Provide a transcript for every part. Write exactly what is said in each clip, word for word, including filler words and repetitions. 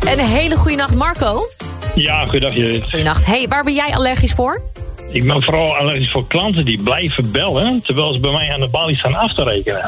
Een hele goede nacht, Marco. Ja, goeiedag Judith. Goeienacht. Hey, waar ben jij allergisch voor? Ik ben vooral allergisch voor klanten die blijven bellen, terwijl ze bij mij aan de balie staan af te rekenen.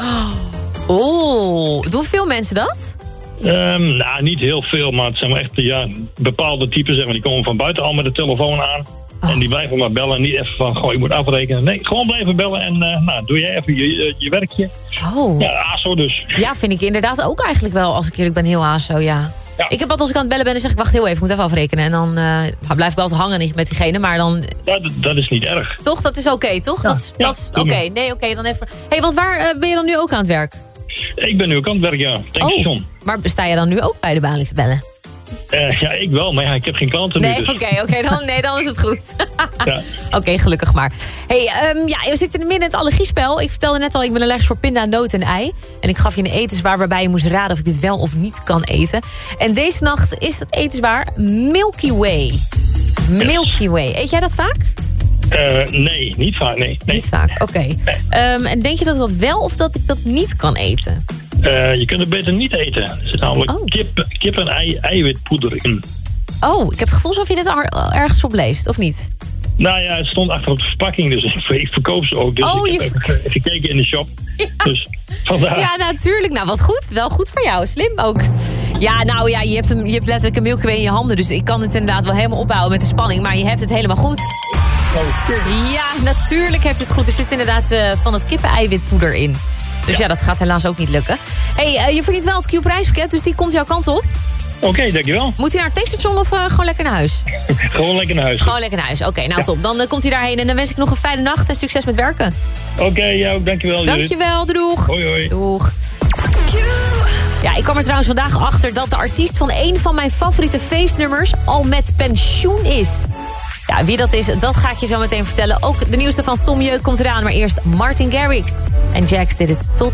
Oh, doen veel mensen dat? Um, nou, niet heel veel, maar het zijn wel echt ja, bepaalde typen, zeg maar, die komen van buiten al met de telefoon aan. Oh. En die blijven maar bellen, niet even van, goh, je moet afrekenen. Nee, gewoon blijven bellen en uh, nou, doe jij even je, je, je werkje. Oh. Ja, A S O dus. Ja, vind ik inderdaad ook eigenlijk wel, als ik eerlijk ben, heel A S O, ja. Ja. Ik heb altijd als ik aan het bellen ben, dan zeg ik, wacht heel even, ik moet even afrekenen. En dan uh, blijf ik altijd hangen met diegene, maar dan... Ja, dat, dat is niet erg. Toch? Dat is oké, okay, toch? Ja. Dat, ja, dat is oké. Okay. Nee, oké, okay, dan even... Hé, hey, want waar uh, ben je dan nu ook aan het werk? Ik ben nu ook aan het werk, ja. Tankstation. Oh, maar sta je dan nu ook bij de balie te bellen? Uh, ja, ik wel, maar ja, ik heb geen klanten nee, nu. Dus. Oké, okay, okay, dan, nee, dan is het goed. Ja. Oké, okay, gelukkig maar. Hey, um, ja, we zitten midden in het allergiespel. Ik vertelde net al, ik ben allergisch voor pinda, noot en ei. En ik gaf je een etenswaar waarbij je moest raden of ik dit wel of niet kan eten. En deze nacht is dat etenswaar Milky Way. Milky Way. Eet jij dat vaak? Uh, nee, niet vaak, nee. nee. Niet vaak, oké. Okay. Nee. Um, en denk je dat dat wel of dat ik dat niet kan eten? Uh, je kunt het beter niet eten. Er zit namelijk oh. kip, kip en ei, eiwitpoeder in. Oh, ik heb het gevoel alsof je dit er, ergens op leest, of niet? Nou ja, het stond achter op de verpakking, dus ik, ik verkoop ze ook. Dus oh, ik je heb even gekeken in de shop. Ja. Dus vandaar. Ja, natuurlijk. Nou, wat goed. Wel goed voor jou. Slim ook. Ja, nou ja, je hebt, een, je hebt letterlijk een Milky Way in je handen. Dus ik kan het inderdaad wel helemaal opbouwen met de spanning. Maar je hebt het helemaal goed. Okay. Ja, natuurlijk heb je het goed. Er zit inderdaad uh, van het kippen-eiwitpoeder in. Dus ja. ja, dat gaat helaas ook niet lukken. Hey, uh, je verdient wel het Q-prijspakket, dus die komt jouw kant op. Oké, okay, dankjewel. Moet hij naar het tankstation of uh, gewoon lekker naar huis? Gewoon lekker naar huis. Gewoon lekker naar huis. Oké, okay, nou ja. top. Dan uh, komt hij daarheen en dan wens ik nog een fijne nacht en succes met werken. Oké, okay, ja, dankjewel. Dankjewel, doeg. Hoi, hoi. Doeg. Ja, ik kwam er trouwens vandaag achter dat de artiest van een van mijn favoriete feestnummers al met pensioen is. Ja, wie dat is, dat ga ik je zo meteen vertellen. Ook de nieuwste van Sommieu komt eraan, maar eerst Martin Garrix. En Jax, dit is tot